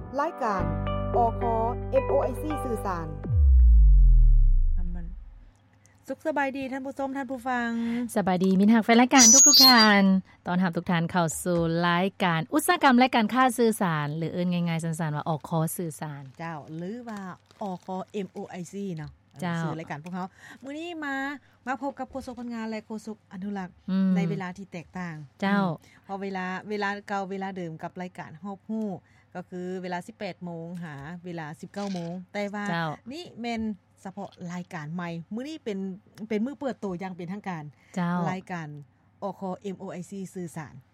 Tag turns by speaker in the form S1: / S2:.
S1: รายการอค MOIC สื่อสารสุขสบายดีท่านผู้ชมท่านผู้ฟัง
S2: สบายดีมิตรฮักแฟนรายการทุกๆท่านตอนรับทุกท่านเข้าสู่รายการอุตสาหกรรมและการค้าสื่อสารหรือเอิ้นง่ายๆสั้นๆว่าอคสื่อสาร
S1: เจ้าหรือว่าอค MOIC เนาะ
S2: ชื่
S1: อรายการพวกเขามื้อนี้มาพบกับโฆษกพนักงานและโฆษกอนุรักษ์ในเวลาที่แตกต่าง
S2: เจ้า
S1: เพราะเวลาเก่าเวลาเดิมกับรายการฮอบฮู้ก็คือเวลา 18:00 นหาเวลา 19:00 นแต่ว่านี่แม่นเฉพาะรายการใหม่มื้อนี้เป็นมื้อเปิดตัวอย่างเป็นทางการรายการอค MOIC สื่อสาร